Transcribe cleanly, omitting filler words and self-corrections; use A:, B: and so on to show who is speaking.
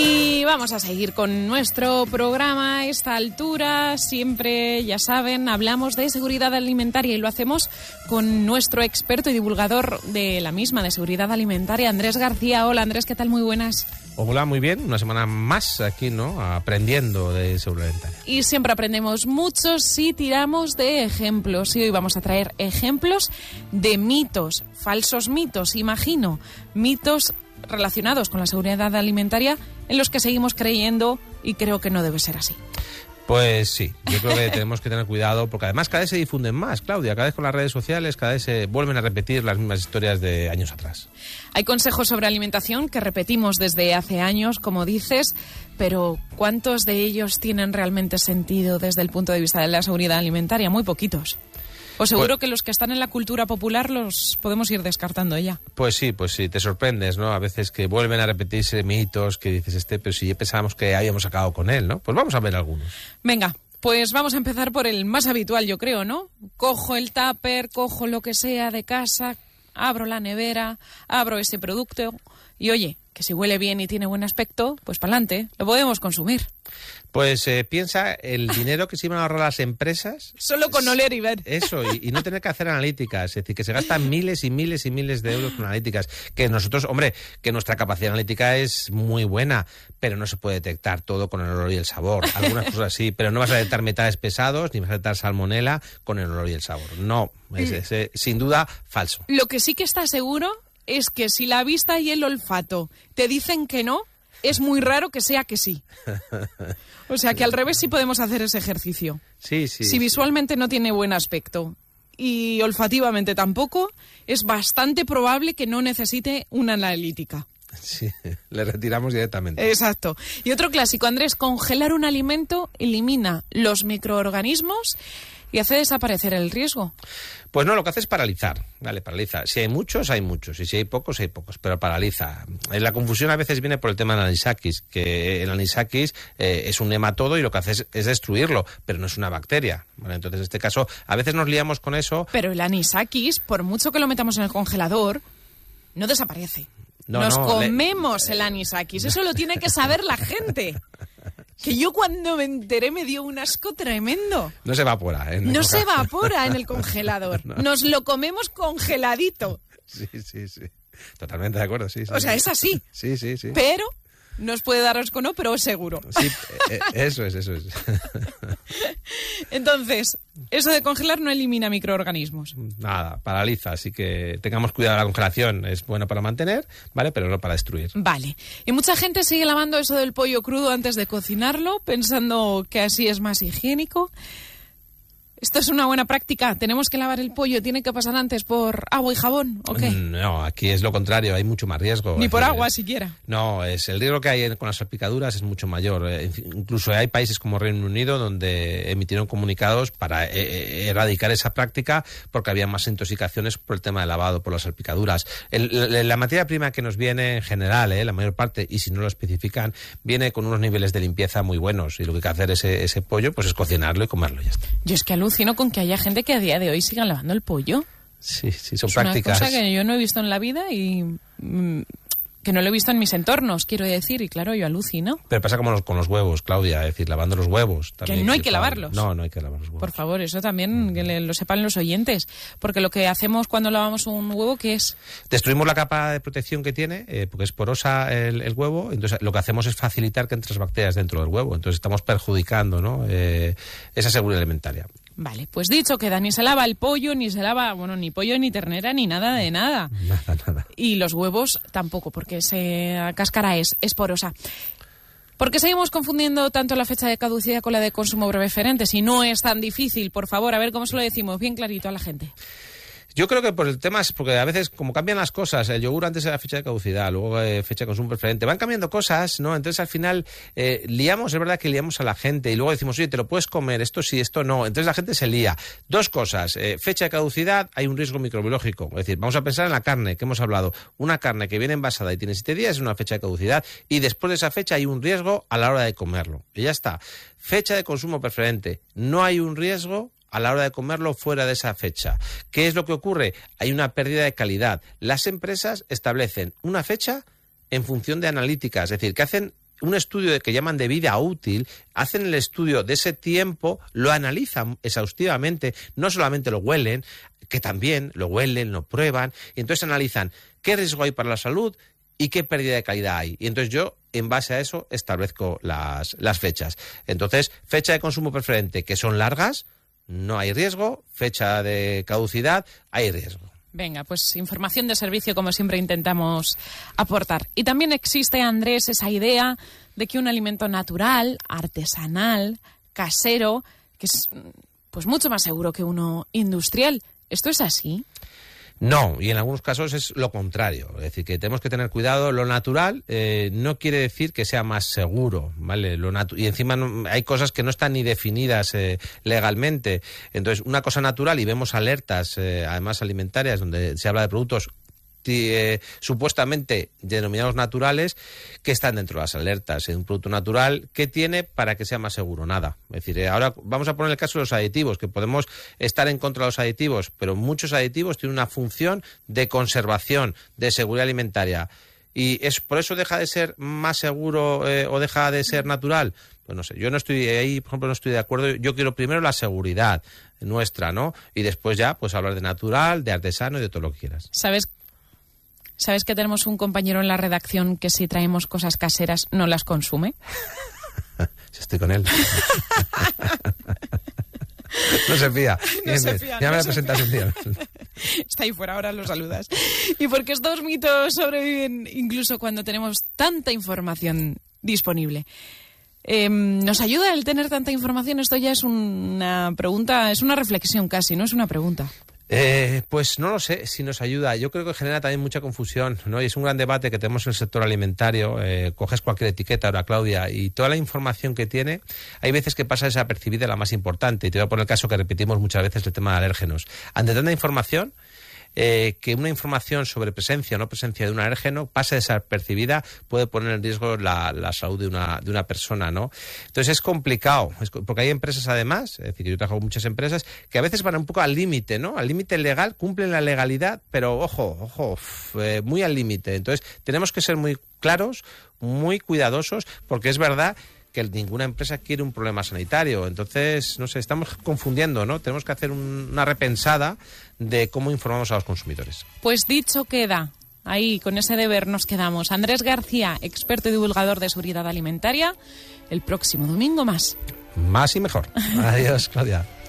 A: Y vamos a seguir con nuestro programa. A esta altura siempre, ya saben, hablamos de seguridad alimentaria y lo hacemos con nuestro experto y divulgador de la misma, de seguridad alimentaria, Andrés García. Hola Andrés, ¿qué tal? Muy buenas.
B: Hola, muy bien. Una semana más aquí, ¿no? Aprendiendo de seguridad alimentaria.
A: Y siempre aprendemos mucho si tiramos de ejemplos. Y hoy vamos a traer ejemplos de mitos, falsos mitos, imagino, mitos relacionados con la seguridad alimentaria en los que seguimos creyendo y creo que no debe ser así.
B: Pues sí, yo creo que tenemos que tener cuidado porque además cada vez se difunden más, Claudia, cada vez con las redes sociales, cada vez se vuelven a repetir las mismas historias de años atrás.
A: Hay consejos sobre alimentación que repetimos desde hace años, como dices, pero ¿cuántos de ellos tienen realmente sentido desde el punto de vista de la seguridad alimentaria? Muy poquitos. O seguro que los que están en la cultura popular los podemos ir descartando ya.
B: Pues sí, te sorprendes, ¿no? A veces que vuelven a repetirse mitos que dices pero si ya pensábamos que habíamos acabado con él, ¿no? Pues vamos a ver algunos.
A: Venga, pues vamos a empezar por el más habitual, yo creo, ¿no? Cojo el tupper, cojo lo que sea de casa, abro la nevera, abro ese producto y oye, que si huele bien y tiene buen aspecto, pues pa'lante, lo podemos consumir.
B: Pues piensa el dinero que se iban a ahorrar las empresas.
A: Solo con oler y ver.
B: Eso, y no tener que hacer analíticas. Es decir, que se gastan miles y miles y miles de euros con analíticas. Que nosotros, hombre, que nuestra capacidad analítica es muy buena, pero no se puede detectar todo con el olor y el sabor. Algunas cosas sí, pero no vas a detectar metales pesados ni vas a detectar salmonela con el olor y el sabor. No, es sin duda falso.
A: Lo que sí que está seguro es que si la vista y el olfato te dicen que no, es muy raro que sea que sí. O sea, que al revés sí podemos hacer ese ejercicio.
B: Sí.
A: Si visualmente no tiene buen aspecto y olfativamente tampoco, es bastante probable que no necesite una analítica.
B: Sí, le retiramos directamente.
A: Exacto. Y otro clásico, Andrés, congelar un alimento elimina los microorganismos y hace desaparecer el riesgo.
B: Pues no, lo que hace es paralizar, ¿vale? Paraliza. Si hay muchos, hay muchos. Y si hay pocos, hay pocos. Pero paraliza. La confusión a veces viene por el tema del anisakis, que el anisakis es un nematodo y lo que hace es destruirlo, pero no es una bacteria. ¿Vale? Entonces, en este caso, a veces nos liamos con eso.
A: Pero el anisakis, por mucho que lo metamos en el congelador, no desaparece. Nos comemos el anisakis. Eso lo tiene que saber la gente. Que yo cuando me enteré me dio un asco tremendo.
B: No se evapora, ¿eh?
A: No se evapora en el congelador. No. Nos lo comemos congeladito.
B: Sí. Totalmente de acuerdo, sí.
A: O sea, es así.
B: Sí.
A: Pero nos puede dar asco, ¿no? Pero seguro.
B: Sí, eso es.
A: Entonces, eso de congelar no elimina microorganismos.
B: Nada, paraliza, así que tengamos cuidado. La congelación es buena para mantener, ¿vale? Pero no para destruir.
A: Vale. Y mucha gente sigue lavando eso del pollo crudo antes de cocinarlo, pensando que así es más higiénico. ¿Esto es una buena práctica? ¿Tenemos que lavar el pollo? ¿Tiene que pasar antes por agua y jabón o qué?
B: No, aquí es lo contrario, hay mucho más riesgo.
A: Ni por agua siquiera.
B: No, el riesgo que hay con las salpicaduras es mucho mayor. Incluso hay países como Reino Unido donde emitieron comunicados para erradicar esa práctica porque había más intoxicaciones por el tema del lavado, por las salpicaduras. La materia prima que nos viene en general, la mayor parte, y si no lo especifican, viene con unos niveles de limpieza muy buenos y lo que hay que hacer ese pollo pues es cocinarlo y comerlo y ya está.
A: Yo es que alucino con que haya gente que a día de hoy siga lavando el pollo.
B: Sí, son
A: es
B: prácticas.
A: Una cosa que yo no he visto en la vida y que no lo he visto en mis entornos, quiero decir, y claro, yo alucino.
B: Pero pasa como con los huevos, Claudia, es decir, lavando los huevos. También
A: que no hay que lavarlos.
B: No hay que lavar los huevos.
A: Por favor, eso también que lo sepan los oyentes, porque lo que hacemos cuando lavamos un huevo, ¿qué es?
B: Destruimos la capa de protección que tiene, porque es porosa el huevo, entonces lo que hacemos es facilitar que entren las bacterias dentro del huevo, entonces estamos perjudicando, ¿no? Esa seguridad alimentaria.
A: Vale, pues dicho queda, ni se lava el pollo, ni se lava, ni pollo, ni ternera, ni nada de nada.
B: Nada.
A: Y los huevos tampoco, porque esa cáscara es porosa. ¿Por qué seguimos confundiendo tanto la fecha de caducidad con la de consumo preferente? Si no es tan difícil, por favor, a ver cómo se lo decimos bien clarito a la gente.
B: Yo creo que por el tema es porque a veces como cambian las cosas, el yogur antes era fecha de caducidad, luego fecha de consumo preferente, van cambiando cosas, ¿no? Entonces al final es verdad que liamos a la gente y luego decimos, oye, te lo puedes comer, esto sí, esto no. Entonces la gente se lía. Dos cosas, fecha de caducidad, hay un riesgo microbiológico. Es decir, vamos a pensar en la carne que hemos hablado. Una carne que viene envasada y tiene 7 días es una fecha de caducidad y después de esa fecha hay un riesgo a la hora de comerlo. Y ya está. Fecha de consumo preferente. No hay un riesgo a la hora de comerlo fuera de esa fecha. ¿Qué es lo que ocurre? Hay una pérdida de calidad. Las empresas establecen una fecha en función de analíticas, es decir, que hacen un estudio que llaman de vida útil, hacen el estudio de ese tiempo, lo analizan exhaustivamente, no solamente lo huelen, que también lo huelen, lo prueban, y entonces analizan qué riesgo hay para la salud y qué pérdida de calidad hay. Y entonces yo, en base a eso, establezco las fechas. Entonces, fecha de consumo preferente, que son largas, no hay riesgo. Fecha de caducidad, hay riesgo.
A: Venga, pues información de servicio, como siempre intentamos aportar. Y también existe, Andrés, esa idea de que un alimento natural, artesanal, casero, que es pues mucho más seguro que uno industrial. ¿Esto es así?
B: No, y en algunos casos es lo contrario. Es decir, que tenemos que tener cuidado. Lo natural no quiere decir que sea más seguro, ¿vale? Y encima hay cosas que no están ni definidas legalmente. Entonces, una cosa natural, y vemos alertas, además alimentarias, donde se habla de productos supuestamente denominados naturales, que están dentro de las alertas. Un producto natural, ¿qué tiene para que sea más seguro? Nada. Es decir, ahora vamos a poner el caso de los aditivos, que podemos estar en contra de los aditivos, pero muchos aditivos tienen una función de conservación, de seguridad alimentaria. ¿Y por eso deja de ser más seguro o deja de ser natural? Pues no sé, yo no estoy ahí, por ejemplo, no estoy de acuerdo. Yo quiero primero la seguridad nuestra, ¿no? Y después ya, pues hablar de natural, de artesano y de todo lo que quieras.
A: ¿Sabes que tenemos un compañero en la redacción que si traemos cosas caseras no las consume?
B: Estoy con él. No se fía.
A: No se fía.
B: Ya me la presentas un día.
A: Está ahí fuera, ahora lo saludas. Y porque estos mitos sobreviven incluso cuando tenemos tanta información disponible. ¿Nos ayuda el tener tanta información? Esto ya es una pregunta, es una reflexión casi, no es una pregunta.
B: Pues no lo sé si nos ayuda. Yo creo que genera también mucha confusión, ¿no? Y es un gran debate que tenemos en el sector alimentario. Coges cualquier etiqueta ahora, Claudia, y toda la información que tiene, hay veces que pasa desapercibida la más importante. Y te voy a poner el caso que repetimos muchas veces, el tema de alérgenos. Ante tanta información, que una información sobre presencia o no presencia de un alérgeno pase desapercibida puede poner en riesgo la salud de una persona, ¿no? Entonces es complicado, porque hay empresas además, es decir, yo trabajo con muchas empresas que a veces van un poco al límite, ¿no? Al límite legal, cumplen la legalidad, pero ojo, muy al límite. Entonces tenemos que ser muy claros, muy cuidadosos, porque es verdad que ninguna empresa quiere un problema sanitario. Entonces, no sé, estamos confundiendo, ¿no? Tenemos que hacer una repensada de cómo informamos a los consumidores.
A: Pues dicho queda. Ahí, con ese deber nos quedamos. Andrés García, experto y divulgador de seguridad alimentaria. El próximo domingo más.
B: Más y mejor. Adiós, Claudia.